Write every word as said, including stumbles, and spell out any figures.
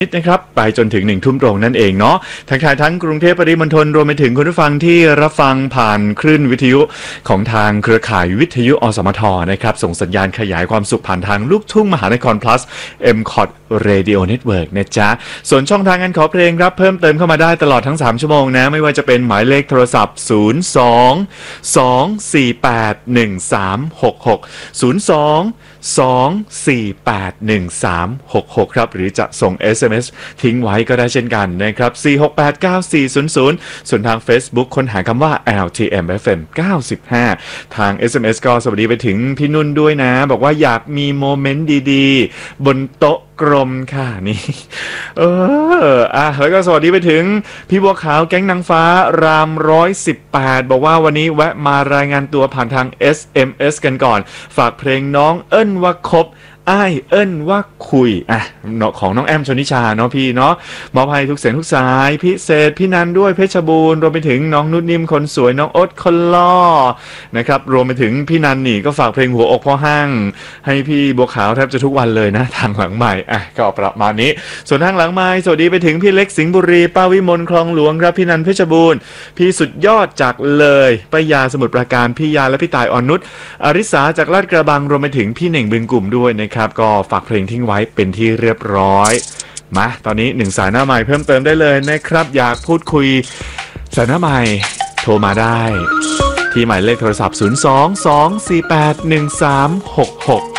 นะครับไปจนถึงหนึ่งทุ่มตรงนั่นเองเนาะทักทายทั้งกรุงเทพปริมณฑลรวมไปถึงคุณผู้ฟังที่รับฟังผ่านคลื่นวิทยุของทางเครือข่ายวิทยุอสมทนะครับส่งสัญญาณขยายความสุขผ่านทางลูกทุ่งมหานคร plus เอ็ม คอท Radio Network นะจ๊ะส่วนช่องทางการขอเพลงครับเพิ่มเติมเข้ามาได้ตลอดทั้งสามชั่วโมงนะไม่ว่าจะเป็นหมายเลขโทรศัพท์ศูนย์ สอง สอง สี่ แปด หนึ่ง สาม หก หก ศูนย์ สอง สอง สี่ แปด หนึ่ง สาม หก หกครับหรือจะส่ง เอส เอ็ม เอส ทิ้งไว้ก็ได้เช่นกันนะครับสี่ หก แปด เก้า สี่ ศูนย์ ศูนย์ส่วนทาง Facebook ค้นหาคำว่า แอล ที เอ็ม เอฟ เอ็ม เก้าสิบห้าทาง เอส เอ็ม เอส ก็สวัสดีไปถึงพี่นุ่นด้วยนะบอกว่าอยากมีโมเมนต์ดีๆบนโต๊ะกลมค่ะนี่เอออ่ะแล้วก็สวัสดีไปถึงพี่บัวขาวแก๊งนางฟ้ารามหนึ่งร้อยสิบแปดบอกว่าวันนี้แวะมารายงานตัวผ่านทาง เอส เอ็ม เอส กันก่อนฝากเพลงน้องเอิ้นว่าคบอ้ายเอิ้นว่าคุยอ่ะของน้องแอมชนิชาเนาะพี่เนาะมอบให้ทุกเสียงทุกสายพิเศษพี่นันด้วยเพชรบูรณ์รวมไปถึงน้องนุชนิ่มคนสวยน้องโอ๊ตคนล่อนะครับรวมไปถึงพี่นันนี่ก็ฝากเพลงหัวอกพ่อห้างให้พี่บัวขาวแทบจะทุกวันเลยนะทางหลังใหม่อ่ะก็ประมาณนี้ส่วนทางหลังใหม่สวัสดีไปถึงพี่เล็กสิงห์บุรีป้าวิมลคลองหลวงครับพี่นันเพชรบูรณ์พี่สุดยอดจากเลยป้ายาสมุทรปราการพี่ยาและพี่ตายอ่อนนุชอริสาจากลาดกระบังรวมไปถึงพี่เหน่งบึงกลุ่มด้วยนะครับก็ฝากเพลงทิ้งไว้เป็นที่เรียบร้อยมาตอนนี้หนึ่งสายหน้าใหม่เพิ่มเติมได้เลยนะครับอยากพูดคุยสายหน้าใหม่โทรมาได้ที่หมายเลขโทรศัพท์ศูนย์ สอง สอง สี่ แปด หนึ่ง สาม หก หก